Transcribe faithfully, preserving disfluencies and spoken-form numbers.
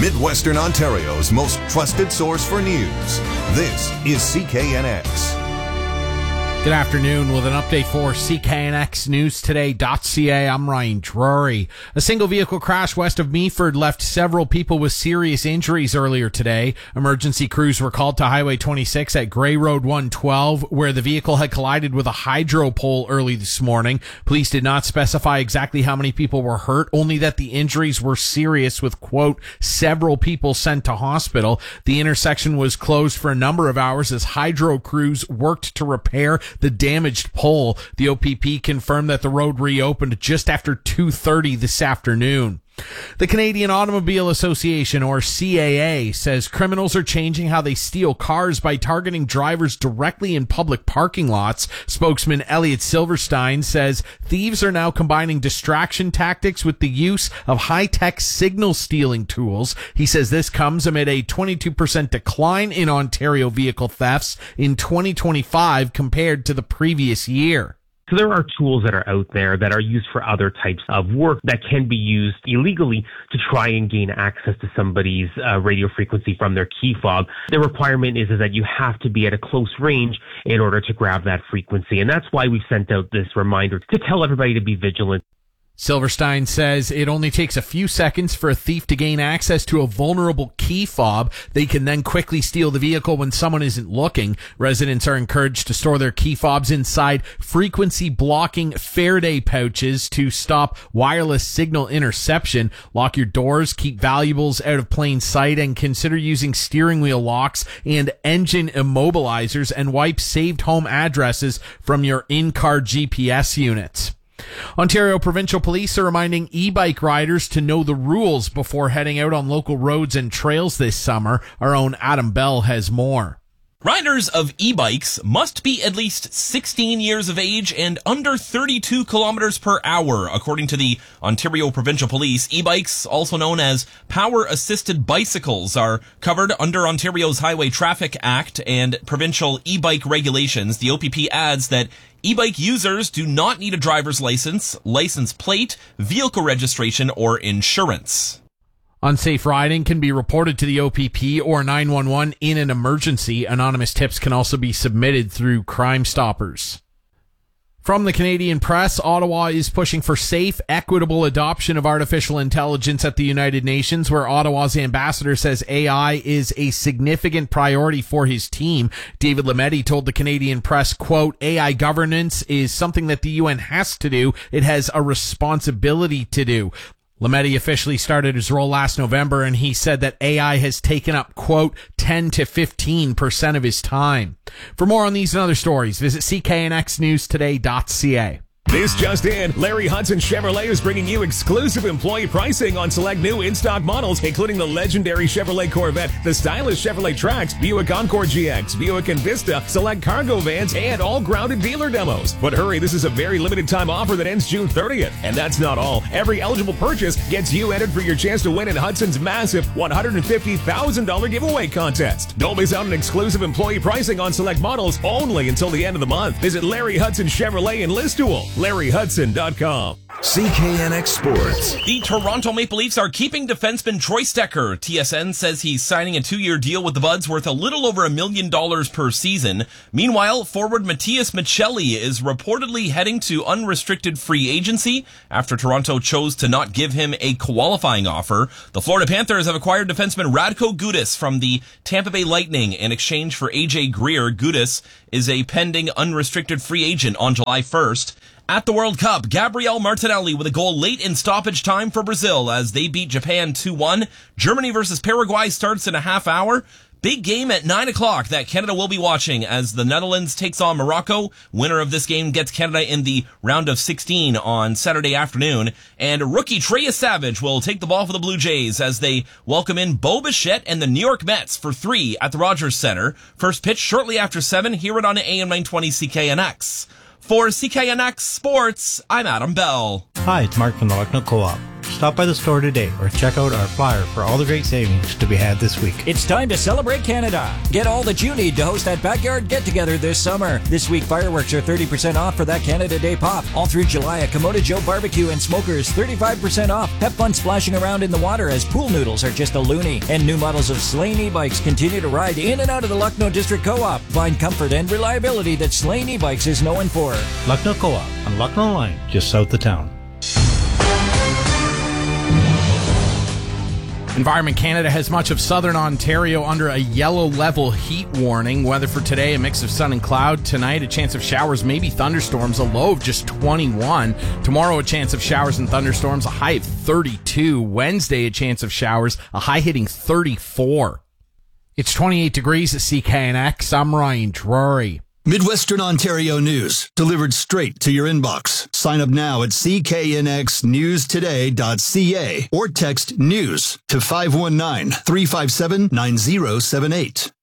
Midwestern Ontario's most trusted source for news. This is C K N X. Good afternoon with an update for C K N X News Today dot C A. I'm Ryan Drury. A single vehicle crash west of Meaford left several people with serious injuries earlier today. Emergency crews were called to Highway twenty-six at Grey Road one twelve, where the vehicle had collided with a hydro pole early this morning. Police did not specify exactly how many people were hurt, only that the injuries were serious with, quote, several people sent to hospital. The intersection was closed for a number of hours as hydro crews worked to repair the damaged pole. The O P P confirmed that the road reopened just after two thirty this afternoon. The Canadian Automobile Association, or C A A, says criminals are changing how they steal cars by targeting drivers directly in public parking lots. Spokesman Elliot Silverstein says thieves are now combining distraction tactics with the use of high-tech signal stealing tools. He says this comes amid a twenty-two percent decline in Ontario vehicle thefts in twenty twenty-five compared to the previous year. So there are tools that are out there that are used for other types of work that can be used illegally to try and gain access to somebody's uh, radio frequency from their key fob. The requirement is, is that you have to be at a close range in order to grab that frequency. And that's why we've sent out this reminder to tell everybody to be vigilant. Silverstein says it only takes a few seconds for a thief to gain access to a vulnerable key fob. They can then quickly steal the vehicle when someone isn't looking. Residents are encouraged to store their key fobs inside frequency blocking Faraday pouches to stop wireless signal interception. Lock your doors, keep valuables out of plain sight, and consider using steering wheel locks and engine immobilizers, and wipe saved home addresses from your in-car G P S units. Ontario Provincial Police are reminding e-bike riders to know the rules before heading out on local roads and trails this summer. Our own Adam Bell has more. Riders of e-bikes must be at least sixteen years of age and under thirty-two kilometers per hour, according to the Ontario Provincial Police. E-bikes, also known as power-assisted bicycles, are covered under Ontario's Highway Traffic Act and provincial e-bike regulations. The O P P adds that e-bike users do not need a driver's license, license plate, vehicle registration, or insurance. Unsafe riding can be reported to the O P P or nine one one in an emergency. Anonymous tips can also be submitted through Crime Stoppers. From the Canadian Press, Ottawa is pushing for safe, equitable adoption of artificial intelligence at the United Nations, where Ottawa's ambassador says A I is a significant priority for his team. David Lametti told the Canadian Press, quote, A I governance is something that the U N has to do. It has a responsibility to do. Lametti officially started his role last November, and he said that A I has taken up, quote, ten to fifteen percent of his time. For more on these and other stories, visit C K N X News Today dot C A. This just in, Larry Hudson Chevrolet is bringing you exclusive employee pricing on select new in-stock models, including the legendary Chevrolet Corvette, the stylish Chevrolet Trax, Buick Encore G X, Buick Envista, select cargo vans, and all grounded dealer demos. But hurry, this is a very limited time offer that ends June thirtieth. And that's not all. Every eligible purchase gets you entered for your chance to win in Hudson's massive one hundred fifty thousand dollars giveaway contest. Don't miss out on exclusive employee pricing on select models only until the end of the month. Visit Larry Hudson Chevrolet in Listool. Larry Hudson dot com. C K N X Sports. The Toronto Maple Leafs are keeping defenseman Troy Stecher. T S N says he's signing a two-year deal with the Buds worth a little over a million dollars per season. Meanwhile, forward Matthias Michelli is reportedly heading to unrestricted free agency after Toronto chose to not give him a qualifying offer. The Florida Panthers have acquired defenseman Radko Gudas from the Tampa Bay Lightning in exchange for A J Greer. Gudas is a pending unrestricted free agent on July first. At the World Cup, Gabriel Martinelli with a goal late in stoppage time for Brazil as they beat Japan two one. Germany versus Paraguay starts in a half hour. Big game at nine o'clock that Canada will be watching as the Netherlands takes on Morocco. Winner of this game gets Canada in the round of sixteen on Saturday afternoon. And rookie Trey Savage will take the ball for the Blue Jays as they welcome in Bo Bichette and the New York Mets for three at the Rogers Center. First pitch shortly after seven. Hear it on A M nine twenty C K N X. For C K N X Sports, I'm Adam Bell. Hi, it's Mark from the Lucknow Co-op. Stop by the store today or check out our flyer for all the great savings to be had this week. It's time to celebrate Canada. Get all that you need to host that backyard get-together this summer. This week, fireworks are thirty percent off for that Canada Day pop. All through July at Komodo Joe Barbecue and Smokers, thirty-five percent off. Have fun splashing around in the water as pool noodles are just a loony. And new models of Slane e-bikes continue to ride in and out of the Lucknow District Co-op. Find comfort and reliability that Slane e-bikes is known for. Lucknow Co-op on Lucknow Line, just south of town. Environment Canada has much of southern Ontario under a yellow level heat warning. Weather for today, a mix of sun and cloud. Tonight, a chance of showers, maybe thunderstorms, a low of just twenty-one. Tomorrow, a chance of showers and thunderstorms, a high of thirty-two. Wednesday, a chance of showers, a high hitting thirty-four. It's twenty-eight degrees at C K N X. I'm Ryan Drury. Midwestern Ontario news, delivered straight to your inbox. Sign up now at c k n x news today dot c a or text news to five one nine, three five seven, nine zero seven eight.